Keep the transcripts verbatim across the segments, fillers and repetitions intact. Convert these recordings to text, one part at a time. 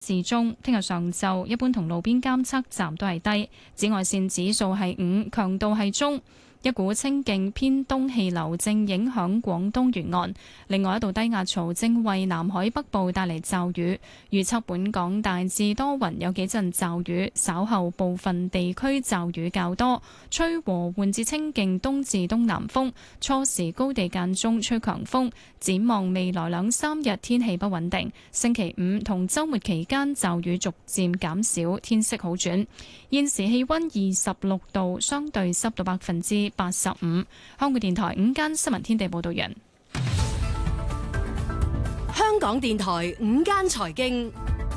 至中，聽日上晝一般同路邊監測站都係低，紫外線指數係五，強度係中。一股清勁偏東氣流正影響廣東沿岸，另外一道低壓槽正為南海北部帶嚟驟雨。預測本港大致多雲，有幾陣驟雨，稍後部分地區驟雨較多，吹和緩至清勁東至東南風，初時高地間中吹強風。展望未來兩三日天氣不穩定，星期五同週末期間驟雨逐漸減少，天色好轉。現時氣溫二十六度，相對濕度百分之八十五。香港電台午間新聞天地報道人。 香港電台午間財經，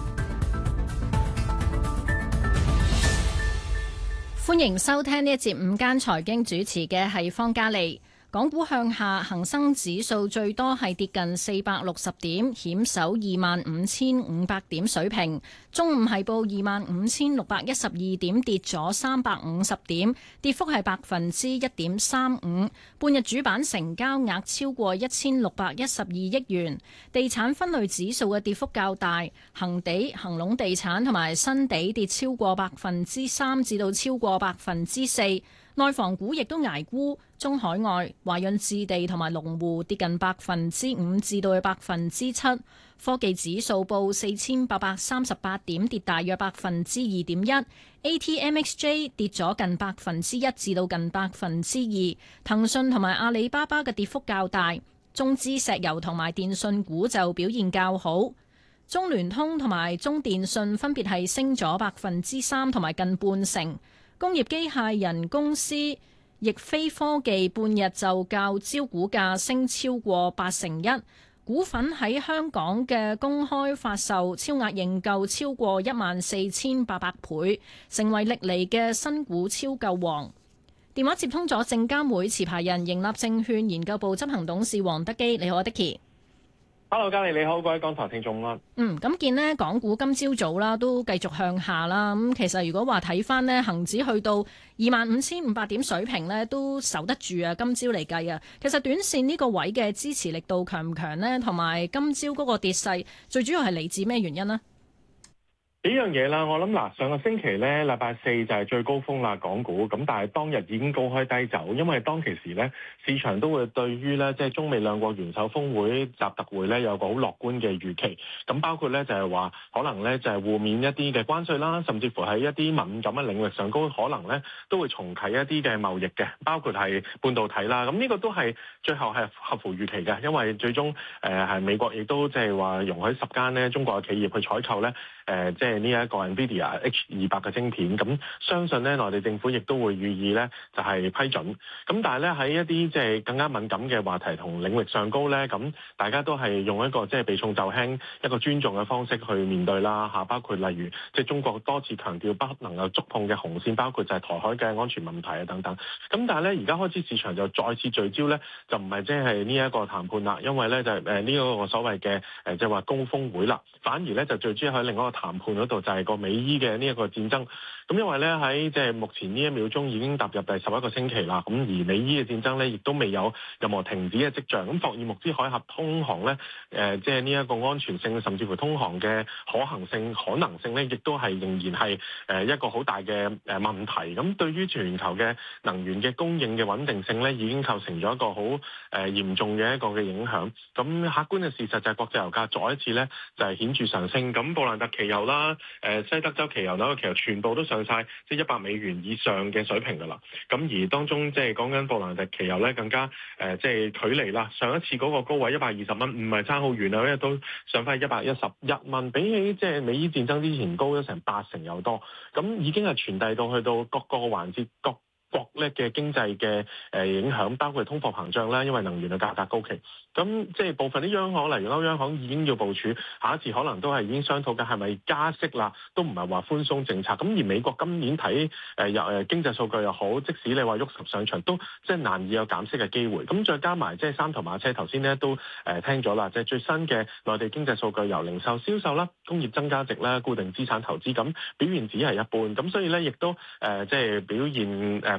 歡迎收聽呢一節午間財經，主持嘅係方嘉利。港股向下，恒生指數最多係跌近四百六十點，險守二萬五千五百點水平。中午係報二萬五千六百一十二點，跌咗三百五十點，跌幅係百分之一點三五。半日主板成交額超過一千六百一十二億元。地產分類指數嘅跌幅較大，恒地、恒隆地產同埋新地跌超過百分之三至到超過百分之四。內房股亦都捱沽，中海外、華潤置地同埋龍湖跌近百分之五至到百分之七。科技指數報四千八百三十八點，跌大約百分之二點一。A T M X J 跌咗近百分之一至到近百分之二。騰訊同埋阿里巴巴嘅跌幅較大，中資石油同埋電信股就表現較好。中聯通同埋中電信分別係升咗百分之三同埋近半成。工業機械人公司易飛科技半日就較招股價升超過八成一，股份喺香港嘅公開發售超額認購超過一萬四千八百倍，成為歷嚟嘅新股超購王。電話接通咗證監會持牌人盈立證券研究部執行董事黃德基，你好啊，Dicky。 Hello， 嘉莉你好，各位港台聽眾啦。 嗯，咁見呢港股今朝早啦都繼續向下啦。咁其實如果話睇翻呢恒指去到二萬五千五百點水平呢，都守得住啊。今朝嚟計啊，其實短線呢個位嘅支持力度強唔強呢？同埋今朝嗰個跌勢最主要係嚟自咩原因呢？ 幾樣嘢啦，我諗嗱，上個星期咧，禮拜四就係最高峰啦，港股咁，但係當日已經高開低走，因為當其時咧，市場都會對於咧，即係中美兩國元首峰會習特會咧，有個好樂觀嘅預期。咁包括咧就係話，可能咧就係互免一啲嘅關稅啦，甚至乎喺一啲敏感嘅領域上高，可能咧都會重啟一啲嘅貿易嘅，包括係半導體啦。咁呢個都係最後係合乎預期嘅，因為最終誒係美國亦都即係話容許十間咧中國嘅企業去採購咧，誒即係呢一個 NVIDIA H 二百嘅晶片，咁相信咧內地政府亦都會予以咧就係批准。咁但係咧喺一啲即係更加敏感嘅話題同領域上高咧，咁大家都係用一個即係避重就輕、一個尊重嘅方式去面對啦嚇。包括例如即係中國多次強調不能夠觸碰嘅紅線，包括就係台海嘅安全問題啊等等。咁但係咧而家開始市場就再次聚焦咧，就唔係即係呢一個談判啦，因為咧就係誒呢一個所謂嘅誒即係話高峰會啦，反而咧就聚焦喺另一個談判嗰度，就係個美伊嘅呢一個戰爭。咁因為咧喺即係目前呢一秒鐘已經踏入第十一個星期啦，咁而美伊嘅戰爭咧亦都未有任何停止嘅跡象。咁霍爾木茲海峽通航咧，誒即係呢一個安全性，甚至乎通航嘅可行性、可能性咧，亦都係仍然係誒一個好大嘅誒問題。咁對於全球嘅能源嘅供應嘅穩定性咧，已經構成咗一個好誒嚴重嘅一個嘅影響。咁客觀嘅事實就係國際油價再一次咧就係顯著上升。咁布蘭特期油啦、誒西德州期油啦，其實全部都上晒即係一百美元以上嘅水平㗎啦。咁而當中即係講緊布蘭特期油咧，更加誒即係距離啦上一次嗰個高位一百二十蚊，唔係差好遠啊，因為都上翻一百一十一蚊，比起即係美伊戰爭之前高咗成八成有多。咁已經係傳遞到去到各個環節各國咧嘅經濟嘅誒影響，包括通貨膨脹啦，因為能源嘅價格高企。咁即係部分啲央行，例如歐央行已經要部署下一次，可能都係已經商討緊係咪加息啦，都唔係話寬鬆政策。咁而美國今年睇誒又誒經濟數據又好，即使你話喐十上場，都即係難以有減息嘅機會。咁再加埋即係三頭馬車，頭先咧都誒聽咗啦，即係最新嘅內地經濟數據由零售銷售啦、工業增加值啦、固定資產投資咁表現只係一半。咁所以咧亦都誒即係表現誒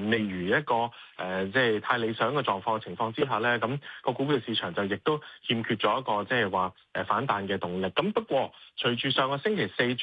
誒未如一個誒即係太理想嘅狀況嘅情況之下咧，咁個股票市場就亦都欠缺咗一個即係話誒反彈嘅動力。咁不過隨住上個星期四